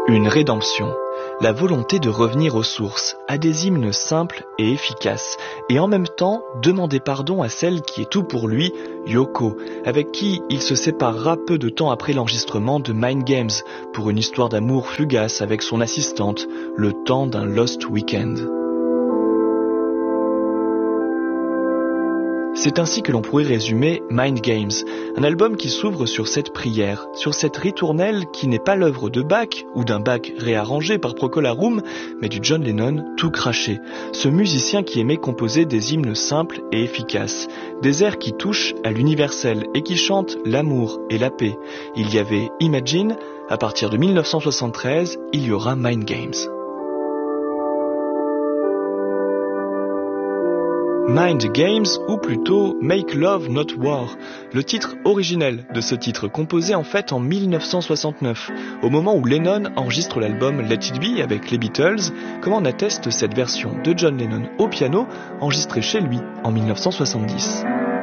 Une rédemption, la volonté de revenir aux sources, à des hymnes simples et efficaces, et en même temps demander pardon à celle qui est tout pour lui, Yoko, avec qui il se séparera peu de temps après l'enregistrement de Mind Games, pour une histoire d'amour fugace avec son assistante, le temps d'un Lost Weekend. C'est ainsi que l'on pourrait résumer Mind Games, un album qui s'ouvre sur cette prière, sur cette ritournelle qui n'est pas l'œuvre de Bach ou d'un Bach réarrangé par Procol Harum, mais du John Lennon tout craché, ce musicien qui aimait composer des hymnes simples et efficaces, des airs qui touchent à l'universel et qui chantent l'amour et la paix. Il y avait Imagine, à partir de 1973, il y aura Mind Games. Mind Games, ou plutôt Make Love Not War, le titre originel de ce titre, composé en fait en 1969, au moment où Lennon enregistre l'album Let It Be avec les Beatles, comme en atteste cette version de John Lennon au piano, enregistrée chez lui en 1970.